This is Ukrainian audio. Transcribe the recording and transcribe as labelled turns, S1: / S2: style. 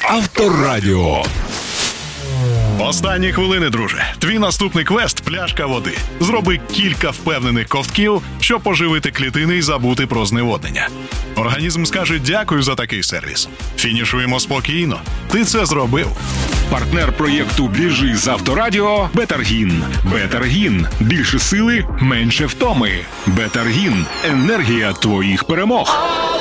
S1: Авторадіо.
S2: Останні хвилини, друже. Твій наступний квест – пляшка води. Зроби кілька впевнених ковтків, щоб поживити клітини і забути про зневоднення. Організм скаже дякую за такий сервіс. Фінішуємо спокійно. Ти це зробив.
S1: Партнер проєкту «Біжи з Авторадіо» – Бетаргін. Бетаргін. Більше сили, менше втоми. Бетаргін. Енергія твоїх перемог.